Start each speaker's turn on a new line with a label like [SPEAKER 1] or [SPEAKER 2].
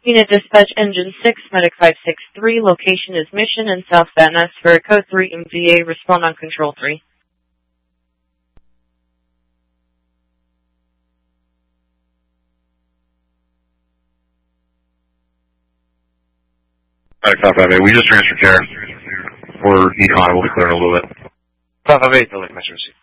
[SPEAKER 1] Unit Dispatch Engine 6, Medic 563, location is Mission in South Van Ness for Code 3 MVA, respond on Control 3.
[SPEAKER 2] Medic 558, we just transferred care for Econ, we'll be clear in a little bit.
[SPEAKER 3] 558, building, Metro C.